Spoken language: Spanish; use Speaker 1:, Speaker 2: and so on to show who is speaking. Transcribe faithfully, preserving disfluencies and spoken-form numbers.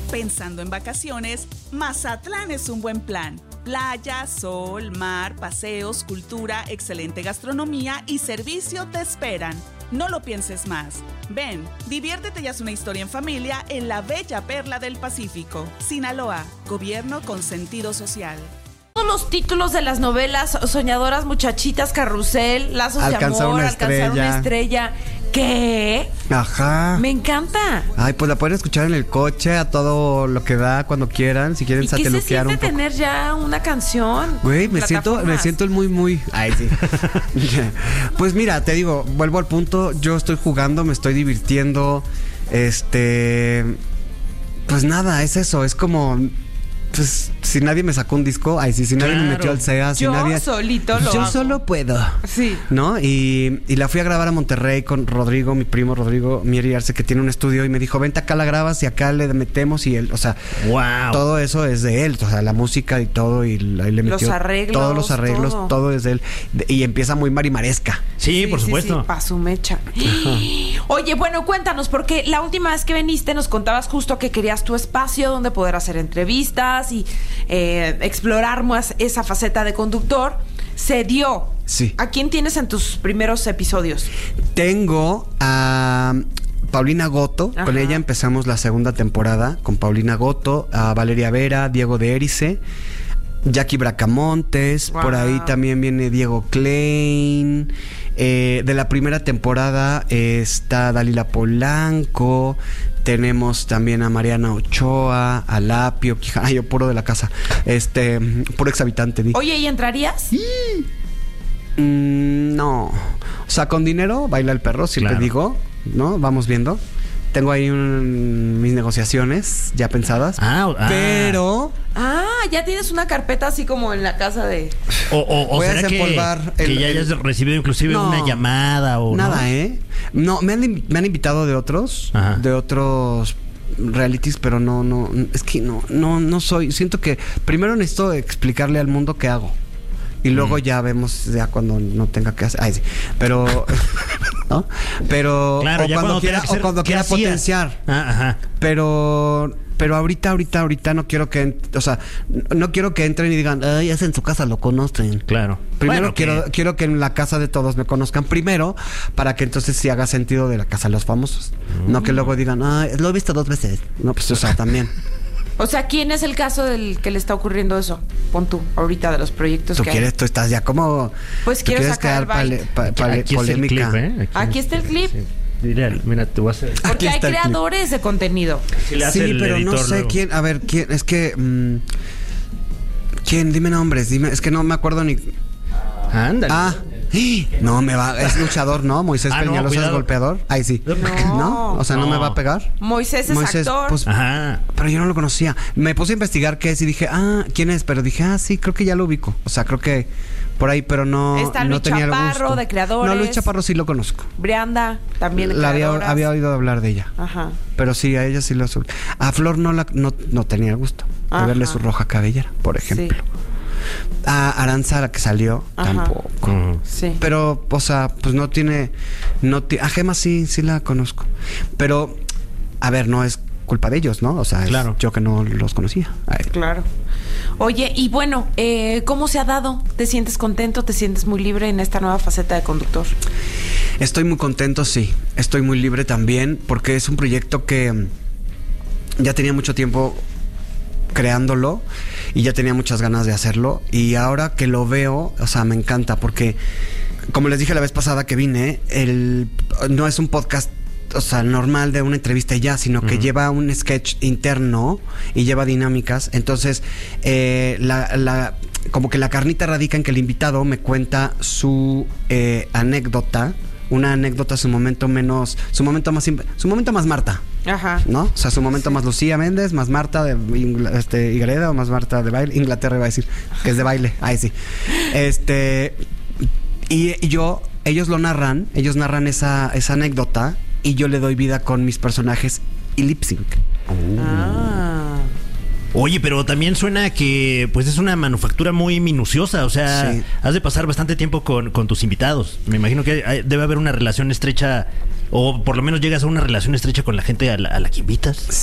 Speaker 1: Pensando en vacaciones, Mazatlán es un buen plan. Playa, sol, mar, paseos, cultura, excelente gastronomía y servicio te esperan. No lo pienses más. Ven, diviértete y haz una historia en familia en la bella perla del Pacífico. Sinaloa, gobierno con sentido social.
Speaker 2: Todos los títulos de las novelas: Soñadoras Muchachitas, Carrusel, Lazos
Speaker 3: Alcanzar
Speaker 2: de Amor,
Speaker 3: una
Speaker 2: Alcanzar
Speaker 3: estrella.
Speaker 2: una estrella. ¿Qué?
Speaker 3: Ajá.
Speaker 2: Me encanta.
Speaker 3: Ay, pues la pueden escuchar en el coche a todo lo que da cuando quieran, si quieren
Speaker 2: ¿Y qué se
Speaker 3: sateluquear
Speaker 2: siente
Speaker 3: un poco.
Speaker 2: tener ya una canción?
Speaker 3: Güey, me siento, me
Speaker 2: Plataformas.
Speaker 3: siento el muy, muy. Ay, sí. Pues mira, te digo, vuelvo al punto. Yo estoy jugando, me estoy divirtiendo. Este. Pues nada, es eso. Es como. Pues si nadie me sacó un disco, ay, sí, si nadie
Speaker 4: Claro.
Speaker 3: me metió al S E A, si
Speaker 2: Yo
Speaker 3: nadie.
Speaker 2: solito lo
Speaker 3: Yo
Speaker 2: hago.
Speaker 3: solo puedo.
Speaker 2: Sí.
Speaker 3: ¿No? Y, y la fui a grabar a Monterrey con Rodrigo, mi primo Rodrigo Mieri Arce, que tiene un estudio, y me dijo, vente acá, la grabas y acá le metemos, y él, o sea,
Speaker 4: Wow.
Speaker 3: todo eso es de él, o sea, la música y todo, y ahí le
Speaker 2: Los
Speaker 3: metió
Speaker 2: arreglos,
Speaker 3: todos los arreglos,
Speaker 2: todo.
Speaker 3: todo, es de él. De- y empieza muy marimaresca.
Speaker 4: Sí, por supuesto.
Speaker 2: Sí, pa' su mecha. Oye, bueno, cuéntanos, porque la última vez que viniste nos contabas justo que querías tu espacio donde poder hacer entrevistas y eh, explorar más esa faceta de conductor. Se dio.
Speaker 3: Sí.
Speaker 2: ¿A quién tienes en tus primeros episodios?
Speaker 3: Tengo a Paulina Goto,
Speaker 2: Ajá.
Speaker 3: con ella empezamos la segunda temporada, con Paulina Goto, a Valeria Vera, Diego de Erice, Jackie Bracamontes,
Speaker 2: Wow.
Speaker 3: por ahí también viene Diego Klein. Eh, de la primera temporada eh, está Dalila Polanco. Tenemos también a Mariana Ochoa, a Lapio, Quijana, yo puro de la casa, este, puro exhabitante. Di.
Speaker 2: Oye, ¿y entrarías?
Speaker 3: Mm, no. O sea, con dinero baila el perro, siempre
Speaker 4: Claro.
Speaker 3: digo, ¿no? Vamos viendo. Tengo ahí un- mis negociaciones ya pensadas.
Speaker 4: Ah, ah.
Speaker 3: Pero
Speaker 2: Ah, ya tienes una carpeta así como en la casa de...
Speaker 4: O, o, o
Speaker 3: voy a
Speaker 4: será que,
Speaker 3: desempolvar
Speaker 4: que
Speaker 3: el-
Speaker 4: ya
Speaker 3: el-
Speaker 4: hayas recibido inclusive
Speaker 3: No.
Speaker 4: una llamada o
Speaker 3: nada,
Speaker 4: ¿no?
Speaker 3: ¿eh? No, me han, in- me han invitado de otros,
Speaker 4: Ajá.
Speaker 3: de otros realities, pero no, no, es que no, no, no soy. Siento que primero necesito explicarle al mundo qué hago. Y luego
Speaker 4: Mm.
Speaker 3: ya vemos ya cuando no tenga que hacer. Ay, sí. Pero. ¿No? Pero.
Speaker 4: Claro,
Speaker 3: o
Speaker 4: ya
Speaker 3: cuando
Speaker 4: cuando
Speaker 3: quiera,
Speaker 4: tenga que
Speaker 3: o
Speaker 4: ser,
Speaker 3: cuando
Speaker 4: ¿qué
Speaker 3: quiera
Speaker 4: hacías?
Speaker 3: potenciar.
Speaker 4: Ah, ajá.
Speaker 3: Pero. Pero ahorita, ahorita, ahorita no quiero que. en- O sea, no quiero que entren y digan, ay, es en su casa, lo conocen.
Speaker 4: Claro.
Speaker 3: Primero
Speaker 4: Bueno,
Speaker 3: quiero,
Speaker 4: que-
Speaker 3: quiero que en la casa de todos me conozcan primero, para que entonces sí haga sentido de la casa de los famosos. No que luego digan, ah, lo he visto dos veces. No, pues o sea, también.
Speaker 2: O sea, ¿quién es el caso del que le está ocurriendo eso? Pon tú, ahorita, de los proyectos
Speaker 3: Tú
Speaker 2: que
Speaker 3: quieres, tú estás ya como.
Speaker 2: Pues
Speaker 3: tú
Speaker 2: quiero
Speaker 3: quieres
Speaker 2: sacar el
Speaker 3: crear
Speaker 2: baile.
Speaker 3: pale- pa- pale-
Speaker 4: Aquí está el
Speaker 3: polémica.
Speaker 4: clip, ¿eh?
Speaker 2: Aquí está el clip.
Speaker 4: Sí. Dile, mira, te voy a hacer...
Speaker 2: hay. Porque hay
Speaker 3: está el clip.
Speaker 2: creadores de contenido.
Speaker 4: Si le hace
Speaker 3: Sí,
Speaker 4: el
Speaker 3: pero no
Speaker 4: editor
Speaker 3: sé
Speaker 4: luego.
Speaker 3: quién. A ver, quién. Es que. mm, ¿quién? Dime nombres. Dime. Es que no me acuerdo ni.
Speaker 4: Ándale.
Speaker 3: Ah. No, me va. Es luchador, ¿no? Moisés
Speaker 4: Ah, no,
Speaker 3: Peñalosa es
Speaker 4: cuidado.
Speaker 3: golpeador. Ahí sí.
Speaker 2: No.
Speaker 3: O sea, no,
Speaker 4: No.
Speaker 3: me va a pegar.
Speaker 2: Moisés es
Speaker 3: Moisés,
Speaker 2: actor.
Speaker 3: pues,
Speaker 4: Ajá.
Speaker 3: pero yo no lo conocía. Me puse a investigar qué es y dije, ah, ¿quién es? Pero dije, ah, sí, creo que ya lo ubico. O sea, creo que por ahí, pero no,
Speaker 2: Está
Speaker 3: no
Speaker 2: Luis
Speaker 3: tenía el
Speaker 2: Chaparro,
Speaker 3: gusto.
Speaker 2: de Creadores.
Speaker 3: No, Luis Chaparro sí lo conozco.
Speaker 2: Brianda, también de
Speaker 3: La había,
Speaker 2: creadoras.
Speaker 3: había oído hablar de ella.
Speaker 2: Ajá.
Speaker 3: Pero sí, a ella sí lo sub- A Flor no, la, no, no tenía el gusto de
Speaker 2: Ajá.
Speaker 3: verle su roja cabellera, por ejemplo. A Aranza, la que salió,
Speaker 2: Ajá.
Speaker 3: tampoco.
Speaker 4: Mm.
Speaker 2: Sí.
Speaker 3: Pero, o sea, pues no tiene. No ti- a Gema sí, sí la conozco. Pero, a ver, no es culpa de ellos, ¿no? O sea, es
Speaker 4: Claro.
Speaker 3: yo que no los conocía. Ay.
Speaker 2: Claro. Oye, y bueno, eh, ¿cómo se ha dado? ¿Te sientes contento? ¿Te sientes muy libre en esta nueva faceta de conductor?
Speaker 3: Estoy muy contento, sí. Estoy muy libre también, porque es un proyecto que mm, ya tenía mucho tiempo creándolo y ya tenía muchas ganas de hacerlo. Y ahora que lo veo, o sea, me encanta, porque como les dije la vez pasada que vine, el, no es un podcast, o sea, normal de una entrevista y ya, sino que
Speaker 4: Ujú.
Speaker 3: lleva un sketch interno y lleva dinámicas. Entonces, eh, la, la, como que la carnita radica en que el invitado me cuenta su eh, anécdota, una anécdota, su momento menos, su momento más, imp- su momento más Marta,
Speaker 2: Ajá.
Speaker 3: ¿no? O sea, su momento más Lucía Méndez, más Marta de Ingl- este, Higareda, o más Marta de baile, Inglaterra iba a decir, que es de baile, ahí sí. Este, y, y yo, ellos lo narran, ellos narran esa, esa anécdota y yo le doy vida con mis personajes y lip sync.
Speaker 2: Ah.
Speaker 4: Oye, pero también suena que pues es una manufactura muy minuciosa, o sea,
Speaker 3: Sí.
Speaker 4: has de pasar bastante tiempo con, con tus invitados. Me imagino que hay- debe haber una relación estrecha, o por lo menos llegas a una relación estrecha con la gente a la, a la que invitas.